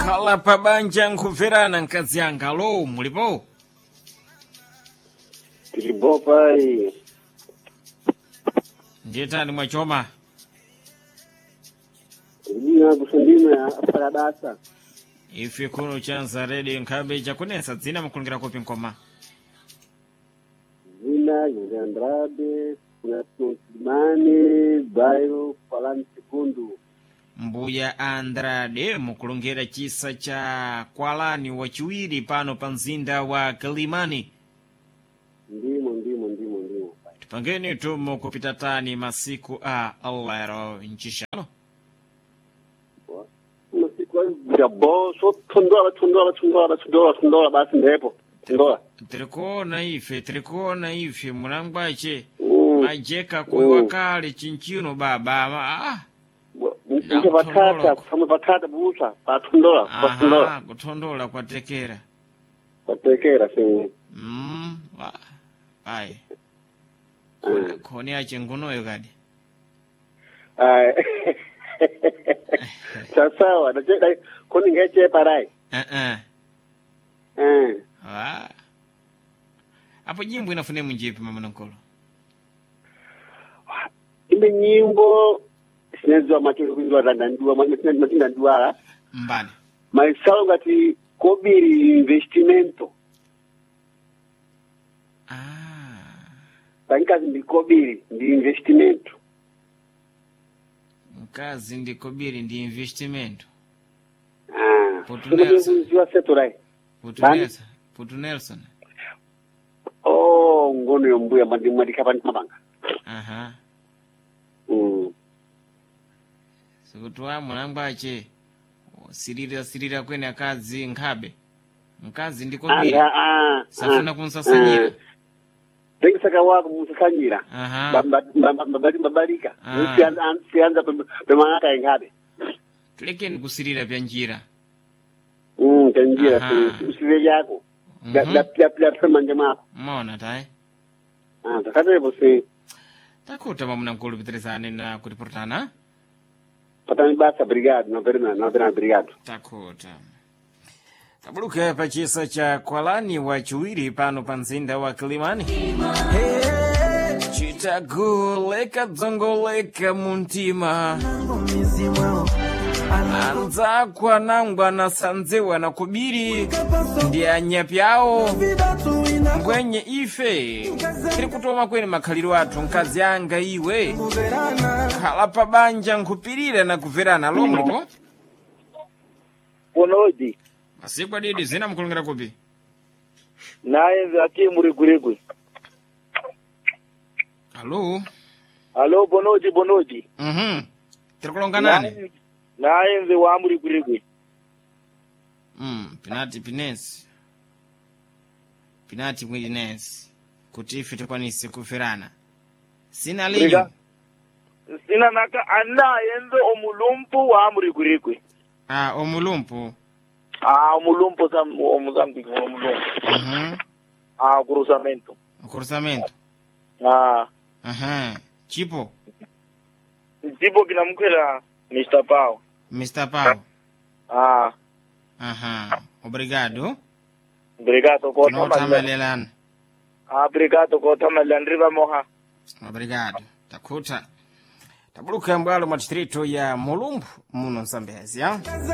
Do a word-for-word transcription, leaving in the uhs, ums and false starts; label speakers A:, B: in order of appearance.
A: Khala pabanja nkhuverana nkazi yanga. Lo, mulipo?
B: Tilipo pai.
A: Ndiyetani mwachoma?
B: Ndina kusundima aparadasa.
A: Ife kuno chanza redi nkabe chakunesa dzina mkulungira kopi nkoma.
B: Zina Jose Andrade, Kunato Simani, Bayo, Falani Sekundu.
A: Mbuya Andrade mukulungira chisa cha Kwalani wachiwiri pano panzinda wa Kilimani.
B: Ndimo, ndimo, ndimo, ndimo.
A: Tupangeni tumo kupita tani masiku a allero nchishano.
B: Masiku ya boso, tondola, tondola, tondola, tondola, tondola, basi ndepo. Tondola.
A: Trikona ife, trikona ife, mulangwache.
B: Mm.
A: Majeka kwe wakale chinchino baba. Ah.
B: Nje batata, kufama batata busa, batondola, batondola.
A: Aha, kutondola kwa tekera.
B: Kwa tekera, singi.
A: Mm, wa. Ai.
B: Mm.
A: Koni ache ngunoyo kadi.
B: Ai. Sawa, na je, koni ngeche parai.
A: Eh eh.
B: Eh.
A: Ah. Hapo jimbo inafune mjipi mama Nkolo.
B: Ile nyimbo sinezwa macho kuzwa randandua, macho ndandua.
A: Mbani.
B: Maisalo ngati kobiri investimento.
A: Ah.
B: Bankazi ndi kobiri ndi investimento.
A: Mkazi ndi kobiri ndi investimento.
B: Ah.
A: Putu Nelson.
B: Ndio setorai.
A: Putu Nelson. Putu Nelson.
B: Oh, ngono yombuya mandi mandi kapani mabanga.
A: Aha.
B: Mm.
A: Sikutuwa mulangwache. Sirira sirira kwene akazi nkabe. Mkazi ndi kobiri.
B: Ah, ah.
A: Safuna kunsasanyira.
B: Dengi saka wako musakanyira.
A: Aha.
B: Babali babalika. Sianza sianza pemanga ngabe.
A: Tulekeni kusirira pya njira.
B: Mm, kanjira usive yako. La la la la pemanga mako.
A: Mona tai.
B: Ah, takate bosi.
A: Takuta mamuna Nkolo biterezane na kuriportana.
B: Patani basa brigade, no perna, no perna brigade.
A: Takuta. Tabuluka pa chisa cha Kwalani wachiwiri pano panzinda wa Kilimani. Chitaguleka dzongoleka muntima. Anza kwa nangwa na sanzewa na kubiri. Ndi anyapyao. Mbwenye ife. Kiri kutoma kweni makhaliro watu nkazi yanga iwe. Khala pabanja nkupirira na kuverana lombo.
C: Bonoji.
A: Masiku adidi zina mkulungira kupi.
C: Naye zaki muri guregwe.
A: Halo.
C: Halo bonoji bonoji.
A: Mhm. Tirikulonga nani?
C: Naye nze wa muri guregwe.
A: Mm, pinati pinesi. Pinati mwinesi. Kuti ife tukwanisi kuferana. Sina linyo.
C: Sina naka anda yenzo omulumpu wa muri guregwe.
A: Ah, omulumpu.
C: Ah, omulumpu za omuzambi omulumpu.
A: Mhm.
C: Ah, cruzamento.
A: Cruzamento.
C: Ah.
A: Aha. Chipo.
C: Tipo kinamkwela mister Pau.
A: mister Pau.
C: Ah.
A: Aha. Obrigado.
C: Obrigado kwa
A: tamalelana.
C: Ah, obrigado kwa tamalelana riva moha.
A: Obrigado. Takuta. Tabuluka mbalo matistrito ya Mulumbu muno Zambezi, ya?